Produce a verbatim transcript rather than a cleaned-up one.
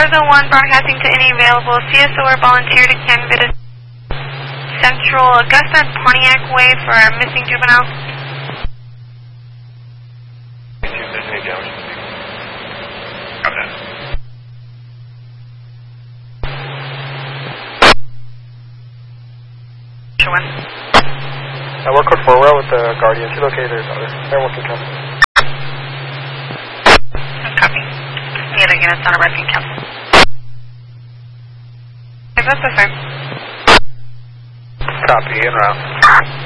Fresno one broadcasting to any available C S O or volunteer to canvas Central Augusta Pontiac Way for a missing juvenile. I work code four well with the Guardian. She located her daughter. Everyone can come. Copy. The other units on a red camp. Is that the same? Copy, en route.